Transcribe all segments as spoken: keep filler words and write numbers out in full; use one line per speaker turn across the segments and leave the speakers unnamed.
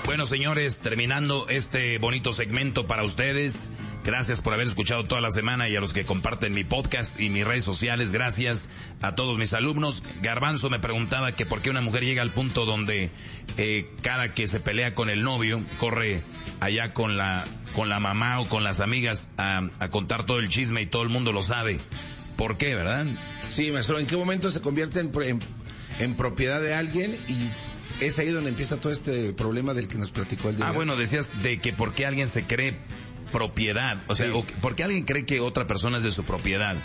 Bueno, señores, terminando este bonito segmento para ustedes. Gracias por haber escuchado toda la semana y a los que comparten mi podcast y mis redes sociales. Gracias a todos mis alumnos. Garbanzo me preguntaba que por qué una mujer llega al punto donde eh, cada que se pelea con el novio, corre allá con la con la mamá o con las amigas a, a contar todo el chisme y todo el mundo lo sabe. ¿Por qué, verdad?
Sí, maestro, ¿en qué momento se convierte en, en, en propiedad de alguien? Y es ahí donde empieza todo este problema del que nos platicó el día.
Ah, bueno, decías de que por qué alguien se cree propiedad. O sea, sí. o, ¿por qué alguien cree que otra persona es de su propiedad?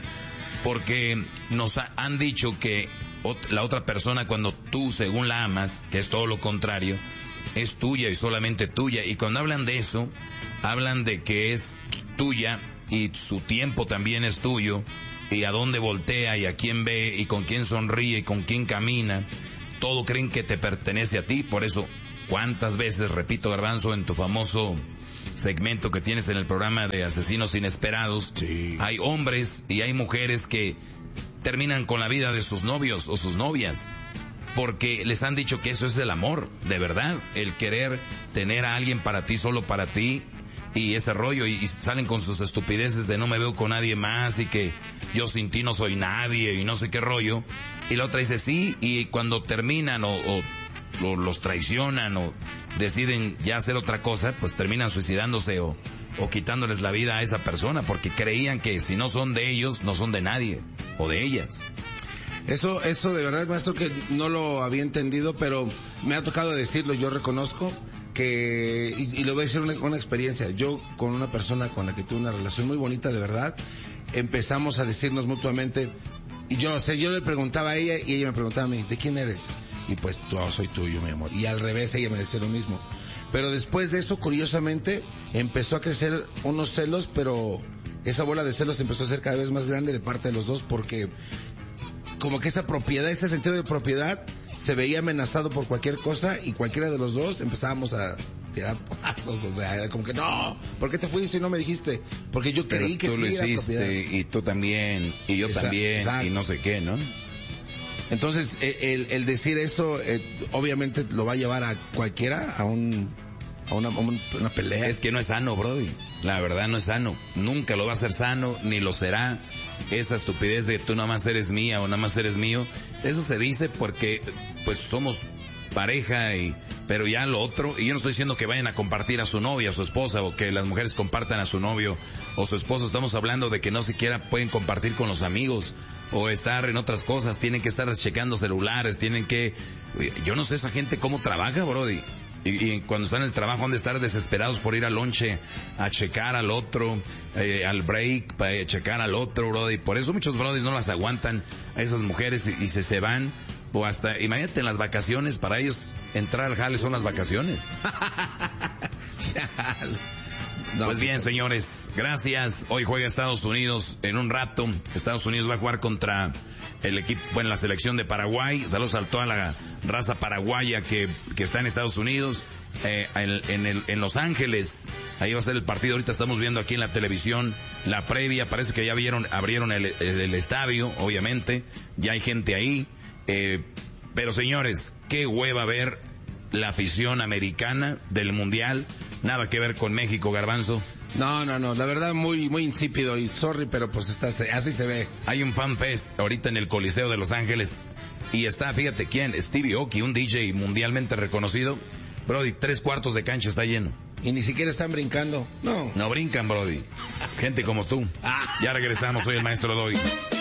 Porque nos ha, han dicho que ot, la otra persona, cuando tú, según la amas, que es todo lo contrario, es tuya y solamente tuya. Y cuando hablan de eso, hablan de que es tuya y su tiempo también es tuyo. Y a dónde voltea, y a quién ve, y con quién sonríe, y con quién camina. Todo creen que te pertenece a ti. Por eso, ¿cuántas veces, repito, Garbanzo, en tu famoso segmento que tienes en el programa de Asesinos Inesperados, sí, hay hombres y hay mujeres que terminan con la vida de sus novios o sus novias? Porque les han dicho que eso es el amor, de verdad. El querer tener a alguien para ti, solo para ti. Y ese rollo, y, y salen con sus estupideces de no me veo con nadie más, y que yo sin ti no soy nadie, y no sé qué rollo. Y la otra dice sí, y cuando terminan o, o, o los traicionan o deciden ya hacer otra cosa, pues terminan suicidándose o, o quitándoles la vida a esa persona, porque creían que si no son de ellos, no son de nadie, o de ellas.
Eso, eso de verdad, maestro, que no lo había entendido, pero me ha tocado decirlo, yo reconozco que, y, y lo voy a decir una, una experiencia, yo con una persona con la que tuve una relación muy bonita, de verdad, empezamos a decirnos mutuamente, y yo, o sea, yo le preguntaba a ella y ella me preguntaba a mí, ¿de quién eres? Y pues, yo soy tuyo, mi amor. Y al revés, ella me decía lo mismo. Pero después de eso, curiosamente, empezó a crecer unos celos, pero esa bola de celos empezó a ser cada vez más grande de parte de los dos, porque como que esa propiedad, ese sentido de propiedad se veía amenazado por cualquier cosa, y cualquiera de los dos empezábamos a tirar pasos, o sea, como que no, ¿por qué te fuiste y no me dijiste? Porque yo creí que sí era propiedad. Tú lo hiciste,
y tú también, y yo exacto, también, exacto. Y no sé qué, ¿no?
Entonces, el, el decir esto, eh, obviamente lo va a llevar a cualquiera a un, a una, a una pelea.
Es que no es sano, brody. La verdad no es sano. Nunca lo va a ser sano, ni lo será. Esa estupidez de tú nada más eres mía o nada más eres mío, eso se dice porque, pues, somos pareja, y pero ya lo otro, y yo no estoy diciendo que vayan a compartir a su novia, a su esposa, o que las mujeres compartan a su novio o su esposo. Estamos hablando de que no siquiera pueden compartir con los amigos o estar en otras cosas, tienen que estar checando celulares, tienen que, yo no sé esa gente cómo trabaja, brody. Y, y cuando están en el trabajo han de estar desesperados por ir al lonche a checar al otro, eh, al break, para checar al otro, brody. Por eso muchos brodis no las aguantan a esas mujeres y, y se, se van. O hasta, imagínate, en las vacaciones, para ellos entrar al jale son las vacaciones. No, pues bien, señores, gracias. Hoy juega Estados Unidos en un rato. Estados Unidos va a jugar contra el equipo, bueno, la selección de Paraguay. Saludos a toda la raza paraguaya que, que está en Estados Unidos, eh, en, en, el, en Los Ángeles. Ahí va a ser el partido. Ahorita estamos viendo aquí en la televisión la previa. Parece que ya vieron, abrieron el, el, el estadio, obviamente. Ya hay gente ahí. Eh, pero señores, qué hueva ver la afición americana del mundial. Nada que ver con México, Garbanzo.
No, no, no, la verdad muy muy insípido, y sorry, pero pues está, así se ve.
Hay un fan fest ahorita en el Coliseo de Los Ángeles y está, fíjate quién, Stevie Aoki, un D J mundialmente reconocido. Brody, tres cuartos de cancha está lleno.
Y ni siquiera están brincando. No.
No brincan, Brody. Gente como tú. Ya regresamos, soy el maestro Doggy.